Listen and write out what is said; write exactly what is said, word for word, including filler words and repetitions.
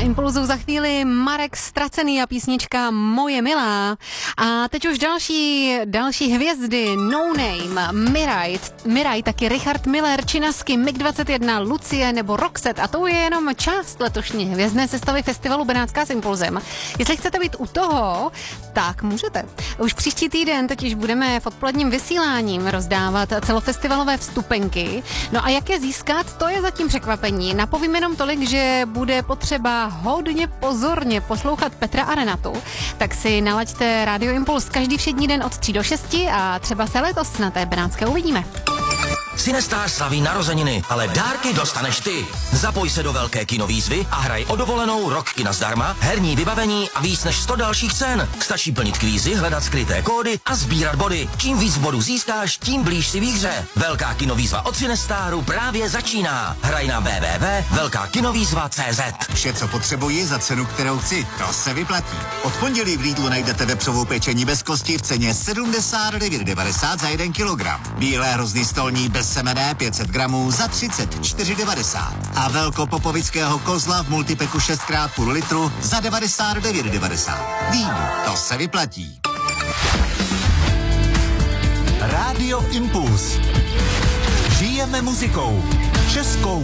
Impulzu za chvíli Marek Ztracený a písnička Moje milá. A teď už další, další hvězdy, No Name, Mirai, Mirai, taky Richard Miller, Činasky, mig dvacet jedna, Lucie nebo Roxette. A to je jenom část letošní hvězdné sestavy festivalu Benátská s Impulzem. Jestli chcete být u toho, tak můžete. Už příští týden totiž budeme v odpoledním vysíláním rozdávat celofestivalové vstupenky. No a jak je získat, to je zatím překvapení. Napovím jenom tolik, že bude potřeba hodně pozorně poslouchat Petra a Renatu. Tak si nalaďte Radio Impuls každý všední den od tří do šesti a třeba se letos na té benátské uvidíme. Cinestar slaví narozeniny, ale dárky dostaneš ty. Zapoj se do velké kinovýzvy a hraj o dovolenou rok kina zdarma, herní vybavení a víc než sto dalších cen. Stačí plnit kvízy, hledat skryté kódy a sbírat body. Čím víc bodů získáš, tím blíž si výhře. Velká kinovýzva od Cinestaru právě začíná. Hraj na w w w tečka velká kinovýzva tečka c z. Vše, co potřebuji za cenu, kterou chci, to se vyplatí. Od pondělí v Lidlu najdete vepřovou pečení bez kosti v ceně sedmdesát devět devadesát za jeden kilogram. Bílé hrozný stolní bez semené pět set gramů za třicet čtyři devadesát. A velkopopovického kozla v multipeku šest krát půl litru za devadesát devět devadesát. Vím, to se vyplatí. Rádio Impuls. Žijeme muzikou. Českou